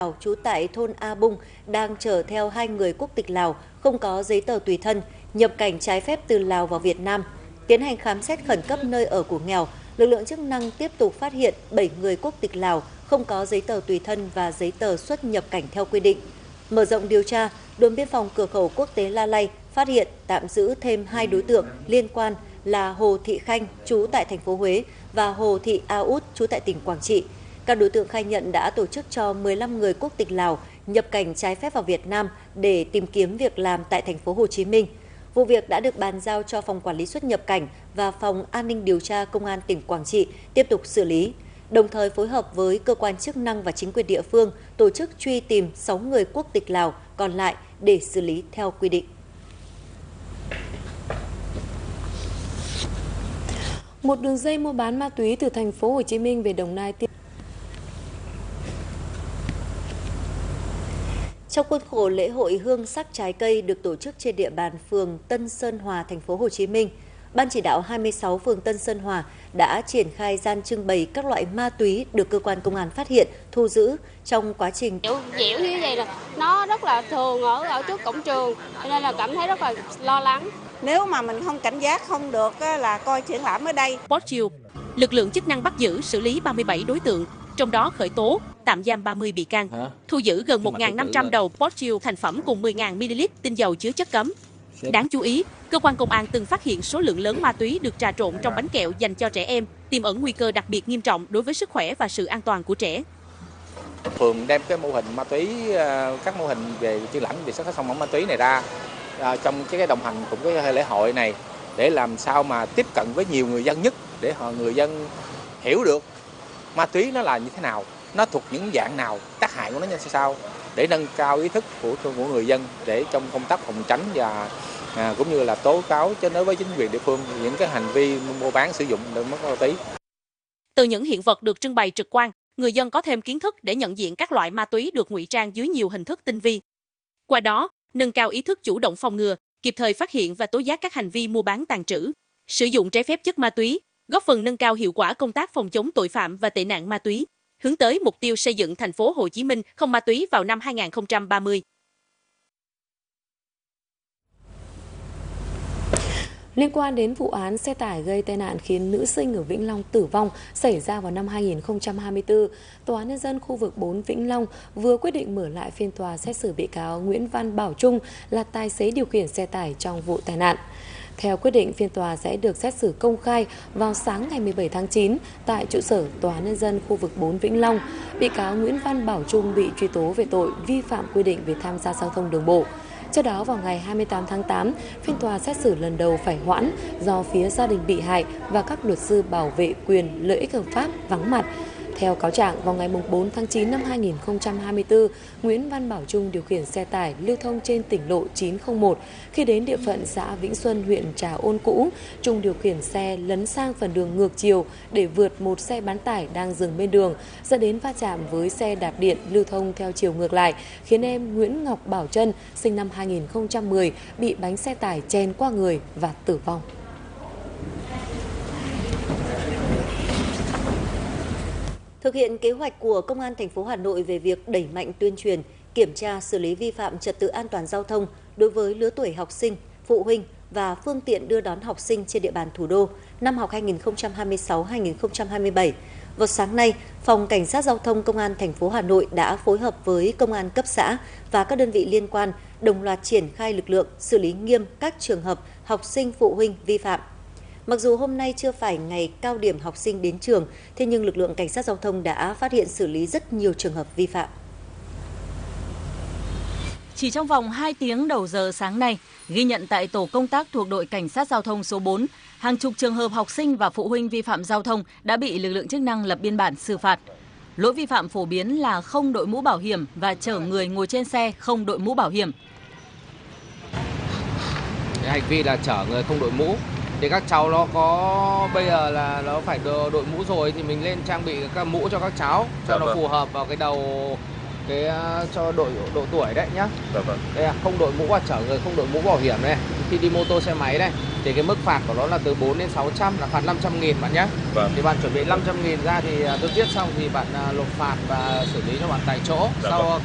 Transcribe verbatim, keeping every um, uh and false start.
Lào trú tại thôn A Bung đang chở theo hai người quốc tịch Lào không có giấy tờ tùy thân, nhập cảnh trái phép từ Lào vào Việt Nam. Tiến hành khám xét khẩn cấp nơi ở của Nghèo, lực lượng chức năng tiếp tục phát hiện bảy người quốc tịch Lào không có giấy tờ tùy thân và giấy tờ xuất nhập cảnh theo quy định. Mở rộng điều tra, đồn biên phòng cửa khẩu quốc tế La Lay phát hiện tạm giữ thêm hai đối tượng liên quan là Hồ Thị Khanh, trú tại thành phố Huế và Hồ Thị A Út, trú tại tỉnh Quảng Trị. Các đối tượng khai nhận đã tổ chức cho mười lăm người quốc tịch Lào nhập cảnh trái phép vào Việt Nam để tìm kiếm việc làm tại thành phố Hồ Chí Minh. Vụ việc đã được bàn giao cho Phòng Quản lý xuất nhập cảnh và Phòng An ninh điều tra Công an tỉnh Quảng Trị tiếp tục xử lý, đồng thời phối hợp với cơ quan chức năng và chính quyền địa phương tổ chức truy tìm sáu người quốc tịch Lào còn lại để xử lý theo quy định. Một đường dây mua bán ma túy từ thành phố Hồ Chí Minh về Đồng Nai tiếp. Trong khuôn khổ lễ hội hương sắc trái cây được tổ chức trên địa bàn phường Tân Sơn Hòa, thành phố Hồ Chí Minh, Ban chỉ đạo hai mươi sáu phường Tân Sơn Hòa đã triển khai gian trưng bày các loại ma túy được cơ quan công an phát hiện, thu giữ trong quá trình Dẻo dẻo như vậy là nó rất là thường ở ở trước cổng trường, cho nên là cảm thấy rất là lo lắng. Nếu mà mình không cảnh giác không được là coi triển lãm ở đây. Chiều, lực lượng chức năng bắt giữ xử lý ba mươi bảy đối tượng, trong đó khởi tố, tạm giam ba mươi bị can, thu giữ gần một nghìn năm trăm đầu Portchill thành phẩm cùng mười nghìn mi-li-lít tinh dầu chứa chất cấm. Đáng chú ý, cơ quan công an từng phát hiện số lượng lớn ma túy được trà trộn trong bánh kẹo dành cho trẻ em, tiềm ẩn nguy cơ đặc biệt nghiêm trọng đối với sức khỏe và sự an toàn của trẻ. Phường đem cái mô hình ma túy, các mô hình về triển lãm về sản xuất bóng ma túy này ra trong cái đồng hành cùng cái lễ hội này để làm sao mà tiếp cận với nhiều người dân nhất, để họ người dân hiểu được ma túy nó là như thế nào, nó thuộc những dạng nào, tác hại của nó như sao, để nâng cao ý thức của của người dân để trong công tác phòng tránh và à, cũng như là tố cáo cho đối với chính quyền địa phương những cái hành vi mua bán sử dụng được ma túy. Từ những hiện vật được trưng bày trực quan, người dân có thêm kiến thức để nhận diện các loại ma túy được ngụy trang dưới nhiều hình thức tinh vi. Qua đó, nâng cao ý thức chủ động phòng ngừa, kịp thời phát hiện và tố giác các hành vi mua bán, tàng trữ, sử dụng trái phép chất ma túy, góp phần nâng cao hiệu quả công tác phòng chống tội phạm và tệ nạn ma túy, hướng tới mục tiêu xây dựng thành phố Hồ Chí Minh không ma túy vào năm hai nghìn không trăm ba mươi. Liên quan đến vụ án xe tải gây tai nạn khiến nữ sinh ở Vĩnh Long tử vong xảy ra vào năm hai nghìn không trăm hai mươi tư, Tòa án Nhân dân khu vực bốn Vĩnh Long vừa quyết định mở lại phiên tòa xét xử bị cáo Nguyễn Văn Bảo Trung là tài xế điều khiển xe tải trong vụ tai nạn. Theo quyết định, phiên tòa sẽ được xét xử công khai vào sáng ngày mười bảy tháng chín tại trụ sở Tòa án Nhân dân khu vực bốn Vĩnh Long. Bị cáo Nguyễn Văn Bảo Trung bị truy tố về tội vi phạm quy định về tham gia giao thông đường bộ. Trước đó, vào ngày hai mươi tám tháng tám, phiên tòa xét xử lần đầu phải hoãn do phía gia đình bị hại và các luật sư bảo vệ quyền lợi ích hợp pháp vắng mặt. Theo cáo trạng, vào ngày bốn tháng chín năm hai nghìn không trăm hai mươi tư, Nguyễn Văn Bảo Trung điều khiển xe tải lưu thông trên tỉnh lộ chín không một. Khi đến địa phận xã Vĩnh Xuân, huyện Trà Ôn cũ, Trung điều khiển xe lấn sang phần đường ngược chiều để vượt một xe bán tải đang dừng bên đường, dẫn đến va chạm với xe đạp điện lưu thông theo chiều ngược lại, khiến em Nguyễn Ngọc Bảo Trân, sinh năm hai nghìn không trăm mười, bị bánh xe tải chen qua người và tử vong. Thực hiện kế hoạch của Công an thành phố Hà Nội về việc đẩy mạnh tuyên truyền, kiểm tra, xử lý vi phạm trật tự an toàn giao thông đối với lứa tuổi học sinh, phụ huynh và phương tiện đưa đón học sinh trên địa bàn thủ đô năm học hai nghìn không trăm hai mươi sáu hai nghìn không trăm hai mươi bảy. Vào sáng nay, Phòng Cảnh sát Giao thông Công an thành phố Hà Nội đã phối hợp với Công an cấp xã và các đơn vị liên quan đồng loạt triển khai lực lượng xử lý nghiêm các trường hợp học sinh, phụ huynh vi phạm. Mặc dù hôm nay chưa phải ngày cao điểm học sinh đến trường, thế nhưng lực lượng cảnh sát giao thông đã phát hiện xử lý rất nhiều trường hợp vi phạm. Chỉ trong vòng hai tiếng đầu giờ sáng nay, ghi nhận tại tổ công tác thuộc đội cảnh sát giao thông số bốn, hàng chục trường hợp học sinh và phụ huynh vi phạm giao thông đã bị lực lượng chức năng lập biên bản xử phạt. Lỗi vi phạm phổ biến là không đội mũ bảo hiểm và chở người ngồi trên xe không đội mũ bảo hiểm. Cái hành vi là chở người không đội mũ. Thì các cháu nó có bây giờ là nó phải đội mũ rồi thì mình lên trang bị các mũ cho các cháu cho nó phù hợp vào cái đầu cái cho đội độ tuổi đấy nhá. Đây là không đội mũ và chở người không đội mũ bảo hiểm này. khi đi mô tô xe máy này thì cái mức phạt của nó là từ bốn đến sáu trăm, là phạt năm trăm nghìn bạn nhé. Vâng. Thì bạn chuẩn bị năm trăm nghìn ra thì tôi viết xong thì bạn nộp phạt và xử lý cho bạn tại chỗ. Dạ Sau vâng.